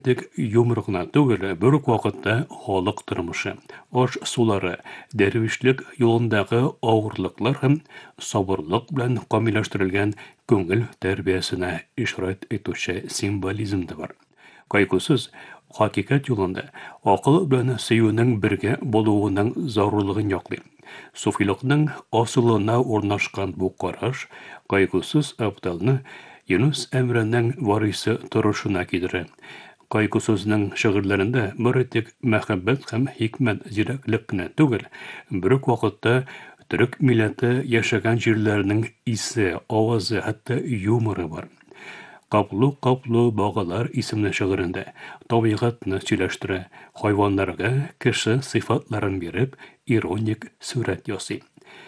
Тик юморгына түгел, бер үк вакытта халык тормышы, аш сулары, дәрвишлек юлындагы авырлыклар һәм сабырлык белән камилләштерелгән күңел тәрбиясенә ишарат итүче символизм да бар. Кайгысыз хакыйкать юлында акыл белән сөюнең бергә булуының зарурлыгын яклый. Суфилыкның асылына урнашкан бу караш кайгысыз Абдалны Юнус Әмрәнең варисы торышына китерә. Кайгысызның шигырьләрендә бары тик мәхәббәт һәм хикмәт зирәклек кенә түгел, бер үк вакытта төрек милләте яшәгән җирләрнең исе, авазы, хәтта юморы бар. Каплу-каплу багалар исемле шигырендә табигатьне сөйләштерә, хайваннарга кеше сыйфатларын биреп, ироник сурәт ясый.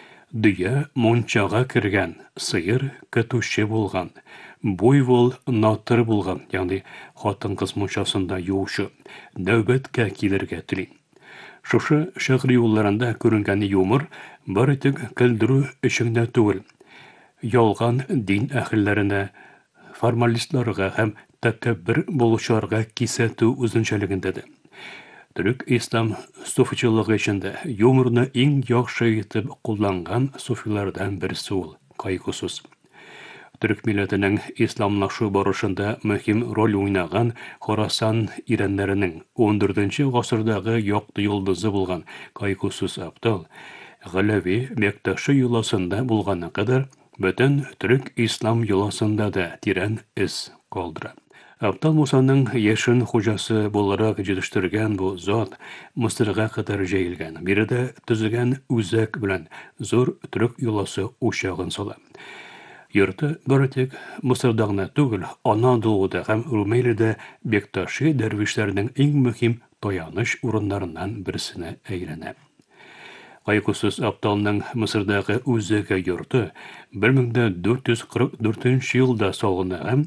Дөя мончага кергән, сыер көтүче булган, буйвол натыр булган, ягъни хатын-кыз мончасында юучы, нәүбәткә килергә тели. Шушы шигъри юлларында күренгән юмор бары тик көлдерү өчен генә түгел, ялган дин әһелләренә, формалистларга һәм тәкәббер булучыларга кисәтү үзенчәлегендәдер. Төрек ислам суфичылыгы эчендә юморны иң яхшы итеп кулланган суфилардан берсе ул кайгысыз. Төрек милләтенең исламлашу барышында мөһим роль уйнаган Хорасан ирәннәренең 14нче гасырдагы якты йолдызы булган кайгысыз Абдал Галәви Бекташы йоласында булганы кадәр бөтен төрек ислам йоласында да тирән эз калдыра. Абдал Мусаның яшен хуҗасы буларак җитештергән бу зат Мисырга кадәр җәелгән, биредә төзегән үзәк белән зур төрек йоласы учагын сала. Йорты бары тик Мисырда гына түгел, Анадолуда һәм Румелиядә Бекташи дәрвишләрнең иң мөһим таяныч урыннарыннан берсенә әйләнә. Кайгысыз Абдалның Мисырдагы үзәге йорты 1444 елда салынган һәм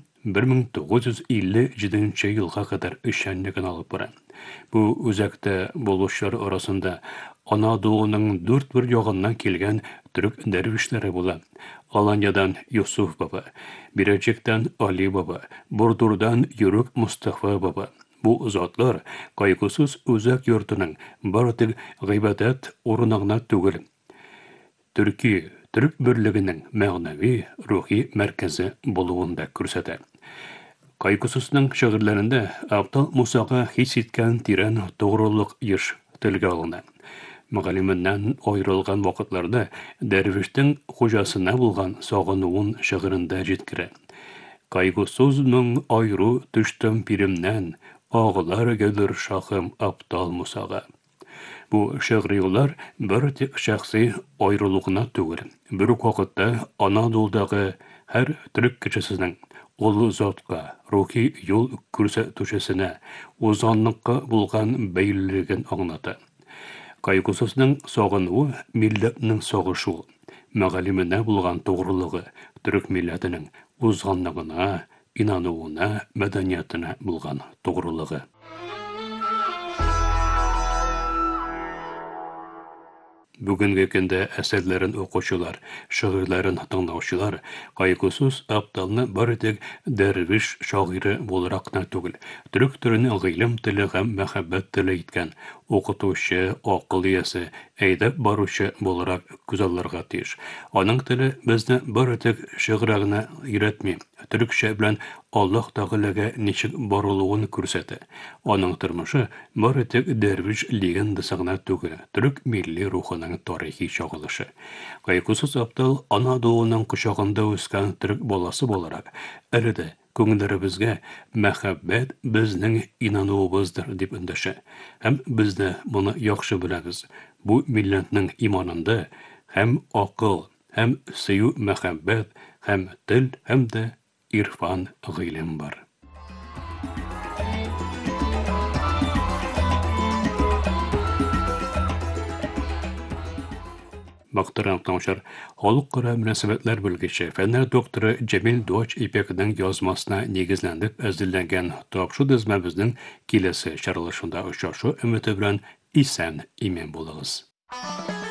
1957 елга кадәр эшчәнлеген алып бара. Бу үзәктә булучылар арасында Анадолуның 4 ягыннан килгән төрек дәрвишләре була. Аланьядан Юсуф баба, Бирәҗектән Али баба, Бурдурдан Йөрүк Мустафа баба. Бу затлар кайгысыз үзәк йортының бары тик гыйбадәт урыны гына түгел, төрек берлегенең мәгънәви, рухи мәркәзе булуын да күрсәтә. Кайгысызның шигырьләрендә Абдал Мусага хис иткән тирән тугрылык еш телгә алына. Мөгаллимнән аерылган вакытларда дәрвиштең хуҗасына булган сагынуын шигырендә җиткерә. Кайгысызның айру төштем пиремнән, агылар гәдер шахым Абдал Мусага. Бу шигъри юллар бер тик шәхси аерылыгына түгел, бер үк вакытта Анадолудагы һәр төрек кешесенең ул затка, рухи юл күрсәтүчесенә, узанлыкка булган бәйлелеген аңлата. Кайгысызның сагынуы милләтнең сагышу, мәгълүменә булган тугрылыгы, төрек милләтенең узганлыгына, инануына, мәдәниятенә булган тугрылыгы. Бүгенге көндә әсәрләрен укучылар, шигырьләрен тыңлаучылар кайгысыз Абдалны бары тик дәрвиш шагыйре буларак та түгел, төрек төренә гыйлем теле һәм мәхәббәт теле иткән укытучы, акыл иясе, әйдәп баручы буларак күзалларга тиеш. Аның теле безне бары тик шигырь генә өйрәтми, төрекчә белән Аллаһ Тәгаләгә ничек барылуын күрсәтә. Аның тормышы бары тик дәрвиш легендасы гына түгел, төрек милли рухының тарихи чагылышы. Кайгысыз Абдал Анадолуның кочагында үскән төрек баласы буларак, әле дә күңелләребезгә мәхәббәт безнең инануыбыздыр дип өндәшә. Һәм без дә моны яхшы беләбез. Бу милләтнең иманында һәм акыл, һәм сөю мәхәббәт, һәм тел, һәм дә ирфан гыйлем бар. Мактарам таңшар, халыкара мөнәсәбәтләр белгече, фәннәр докторы Җәмил Дуач Ипекның язмасына нигезләнеп әзерләнгән тапшы дизмәбезнең киләсе чаралышында очрашу өмете белән исән иман булыгыз.